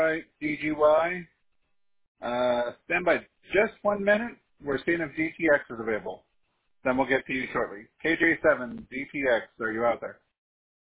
DGY. Stand by just 1 minute. We're seeing if DTX is available. Then we'll get to you shortly. KJ7, DTX, are you out there?